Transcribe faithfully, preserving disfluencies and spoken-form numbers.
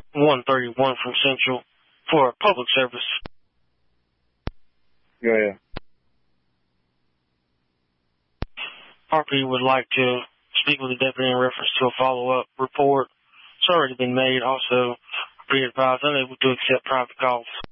one thirty-one from Central for public service. Yeah, yeah. R P would like to speak with the deputy in reference to a follow-up report. It's already been made. Also, be advised, unable to accept private calls.